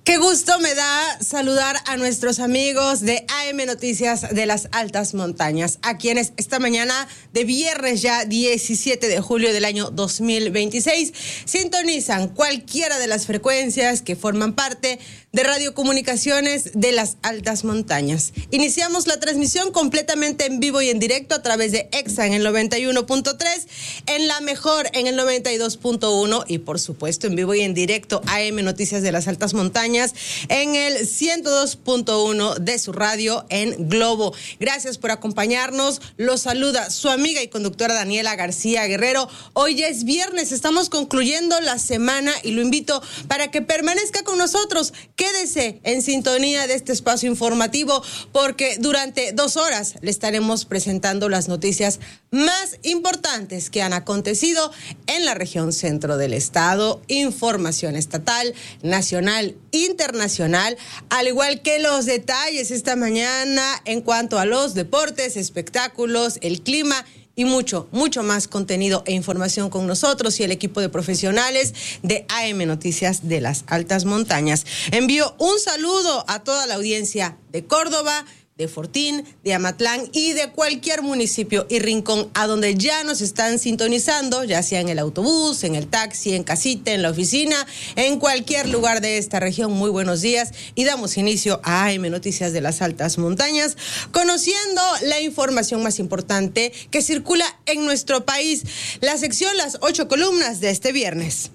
Qué gusto me da saludar a nuestros amigos de AM Noticias de las Altas Montañas, a quienes esta mañana de viernes ya 17 de julio del año 2026 sintonizan cualquiera de las frecuencias que forman parte de Radiocomunicaciones de las Altas Montañas. Iniciamos la transmisión completamente en vivo y en directo a través de EXA en el 91.3, en La Mejor en el 92.1 y por supuesto en vivo y en directo AM Noticias de las Altas Montañas en el 102.1 de su radio en Globo. Gracias por acompañarnos. Los saluda su amiga y conductora Daniela García Guerrero. Hoy ya es viernes, estamos concluyendo la semana y lo invito para que permanezca con nosotros. Quédese en sintonía de este espacio informativo porque durante 2 horas le estaremos presentando las noticias más importantes que han acontecido en la región centro del estado, información estatal, nacional, internacional, al igual que los detalles esta mañana en cuanto a los deportes, espectáculos, el clima y mucho más contenido e información con nosotros y el equipo de profesionales de AM Noticias de las Altas Montañas. Envío un saludo a toda la audiencia de Córdoba, de Fortín, de Amatlán y de cualquier municipio y rincón a donde ya nos están sintonizando, ya sea en el autobús, en el taxi, en casita, en la oficina, en cualquier lugar de esta región. Muy buenos días y damos inicio a AM Noticias de las Altas Montañas, conociendo la información más importante que circula en nuestro país. La sección Las 8 columnas de este viernes.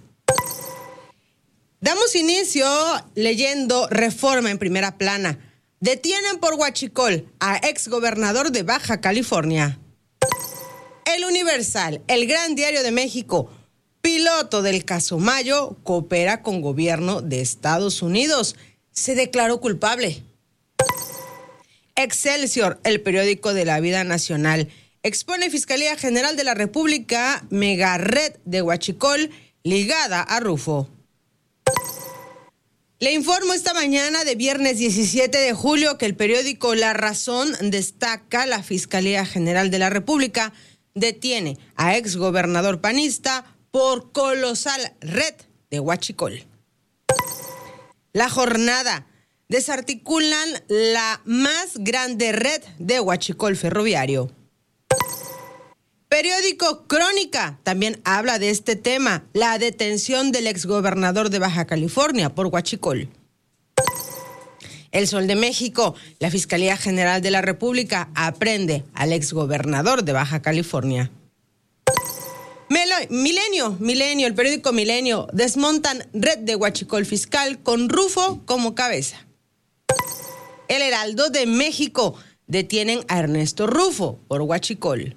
Damos inicio leyendo Reforma en primera plana. Detienen por huachicol a exgobernador de Baja California. El Universal, el gran diario de México, piloto del caso Mayo, coopera con gobierno de Estados Unidos. Se declaró culpable. Excelsior, el periódico de la vida nacional, expone Fiscalía General de la República mega red de huachicol ligada a Rufo. Le informo esta mañana de viernes 17 de julio que el periódico La Razón destaca la Fiscalía General de la República detiene a exgobernador panista por colosal red de huachicol. La Jornada, desarticulan la más grande red de huachicol ferroviario. Periódico Crónica también habla de este tema, la detención del exgobernador de Baja California por huachicol. El Sol de México, la Fiscalía General de la República aprende al exgobernador de Baja California. Milenio, el periódico Milenio, desmontan red de huachicol fiscal con Rufo como cabeza. El Heraldo de México, detienen a Ernesto Rufo por huachicol.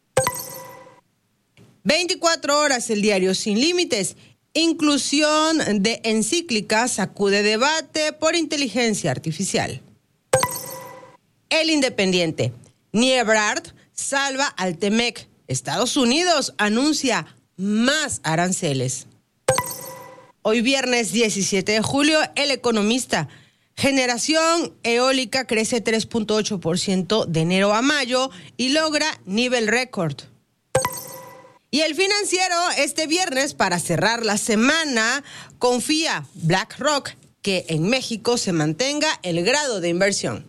24 horas, el diario Sin Límites, inclusión de encíclica sacude debate por inteligencia artificial. El Independiente, Niebrard salva al Temec, Estados Unidos anuncia más aranceles. Hoy viernes 17 de julio, El Economista, generación eólica crece 3.8% de enero a mayo y logra nivel récord. Y el Financiero, este viernes, para cerrar la semana, confía BlackRock que en México se mantenga el grado de inversión.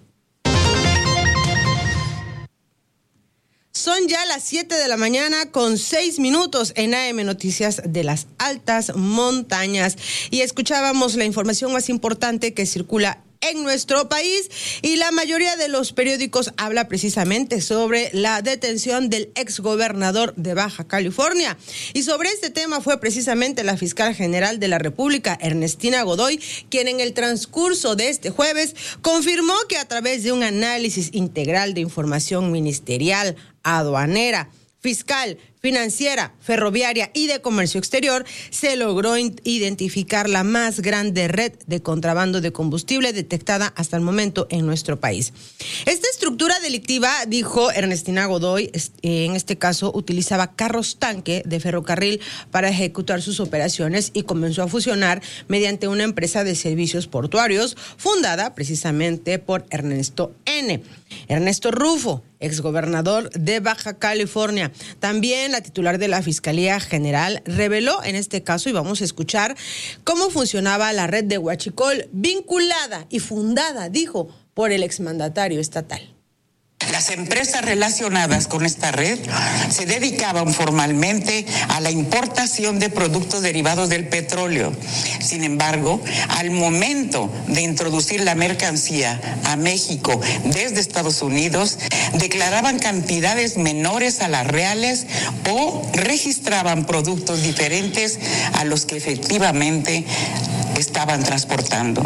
Son ya las 7 de la mañana con 6 minutos en AM Noticias de las Altas Montañas. Y escuchábamos la información más importante que circula en nuestro país y la mayoría de los periódicos habla precisamente sobre la detención del exgobernador de Baja California. Y sobre este tema fue precisamente la fiscal general de la República, Ernestina Godoy, quien en el transcurso de este jueves confirmó que a través de un análisis integral de información ministerial, aduanera, fiscal, financiera, ferroviaria y de comercio exterior, se logró identificar la más grande red de contrabando de combustible detectada hasta el momento en nuestro país. Esta estructura delictiva, dijo Ernestina Godoy, en este caso utilizaba carros tanque de ferrocarril para ejecutar sus operaciones y comenzó a fusionar mediante una empresa de servicios portuarios fundada precisamente por Ernesto N. Ernesto Rufo, exgobernador de Baja California. También también la titular de la Fiscalía General reveló en este caso, y vamos a escuchar cómo funcionaba la red de Huachicol, vinculada y fundada, dijo, por el exmandatario estatal. Las empresas relacionadas con esta red se dedicaban formalmente a la importación de productos derivados del petróleo. Sin embargo, al momento de introducir la mercancía a México desde Estados Unidos, declaraban cantidades menores a las reales o registraban productos diferentes a los que efectivamente estaban transportando.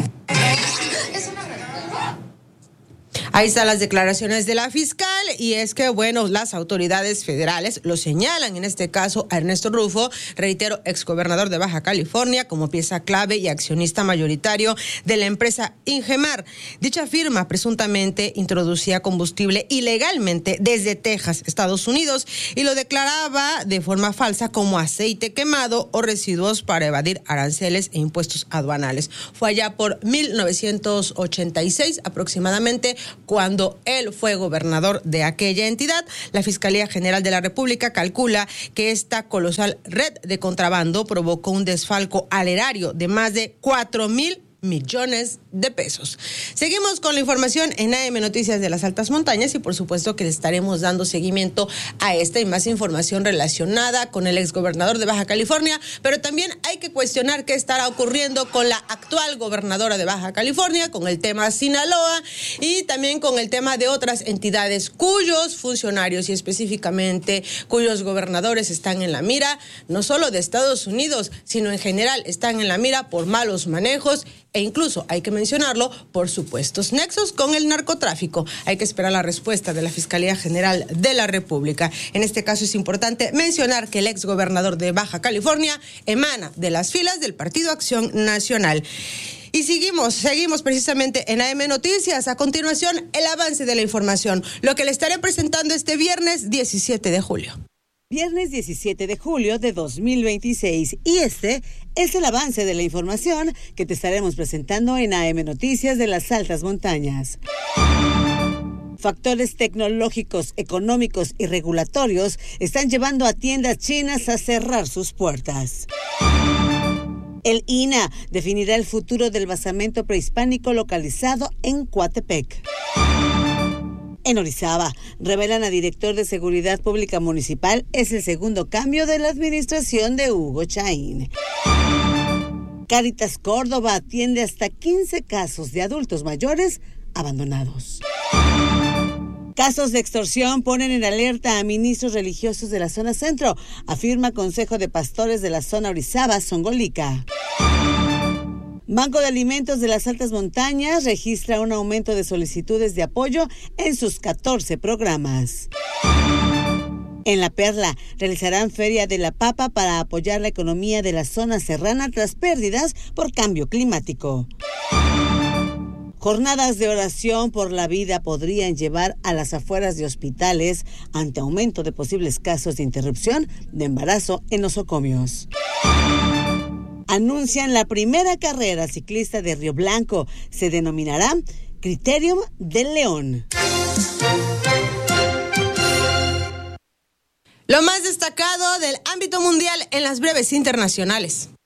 Ahí están las declaraciones de la fiscal, y es que, bueno, las autoridades federales lo señalan, en este caso a Ernesto Rufo, reitero, exgobernador de Baja California, como pieza clave y accionista mayoritario de la empresa Ingemar. Dicha firma presuntamente introducía combustible ilegalmente desde Texas, Estados Unidos, y lo declaraba de forma falsa como aceite quemado o residuos para evadir aranceles e impuestos aduanales. Fue allá por 1986 aproximadamente, cuando él fue gobernador de aquella entidad. La Fiscalía General de la República calcula que esta colosal red de contrabando provocó un desfalco al erario de más de 4,000 millones de pesos. Seguimos con la información en AM Noticias de las Altas Montañas, y por supuesto que le estaremos dando seguimiento a esta y más información relacionada con el exgobernador de Baja California, pero también hay que cuestionar qué estará ocurriendo con la actual gobernadora de Baja California, con el tema Sinaloa y también con el tema de otras entidades cuyos funcionarios y específicamente cuyos gobernadores están en la mira, no solo de Estados Unidos, sino en general están en la mira por malos manejos e incluso, hay que mencionarlo, por supuestos nexos con el narcotráfico. Hay que esperar la respuesta de la Fiscalía General de la República. En este caso es importante mencionar que el exgobernador de Baja California emana de las filas del Partido Acción Nacional. Y seguimos precisamente en AM Noticias. A continuación, el avance de la información, lo que le estaré presentando este viernes 17 de julio. Viernes 17 de julio de 2026, y este es el avance de la información que te estaremos presentando en AM Noticias de las Altas Montañas. Factores tecnológicos, económicos y regulatorios están llevando a tiendas chinas a cerrar sus puertas. El INAH definirá el futuro del basamento prehispánico localizado en Coatepec. En Orizaba, revelan a director de Seguridad Pública Municipal, es el segundo cambio de la administración de Hugo Chaín. Cáritas Córdoba atiende hasta 15 casos de adultos mayores abandonados. Casos de extorsión ponen en alerta a ministros religiosos de la zona centro, afirma Consejo de Pastores de la zona Orizaba, Zongolica. Banco de Alimentos de las Altas Montañas registra un aumento de solicitudes de apoyo en sus 14 programas. En La Perla realizarán Feria de la Papa para apoyar la economía de la zona serrana tras pérdidas por cambio climático. Jornadas de oración por la vida podrían llevar a las afueras de hospitales ante aumento de posibles casos de interrupción de embarazo en nosocomios. Anuncian la primera carrera ciclista de Río Blanco. Se denominará Criterium del León. Lo más destacado del ámbito mundial en las breves internacionales.